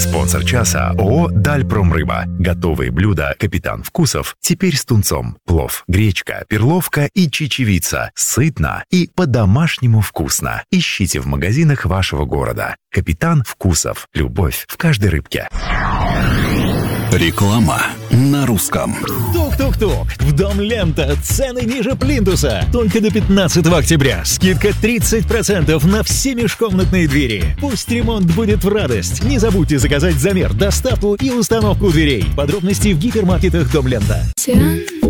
Спонсор часа ООО «Дальпромрыба». Готовые блюда «Капитан Вкусов» теперь с тунцом. Плов, гречка, перловка и чечевица. Сытно и по-домашнему вкусно. Ищите в магазинах вашего города. «Капитан Вкусов». Любовь в каждой рыбке. Реклама на русском. Тук-тук-тук. В Дом Лента цены ниже плинтуса. Только до 15 октября. Скидка 30% на все межкомнатные двери. Пусть ремонт будет в радость. Не забудьте заказать замер, доставку и установку дверей. Подробности в гипермаркетах Дом Лента.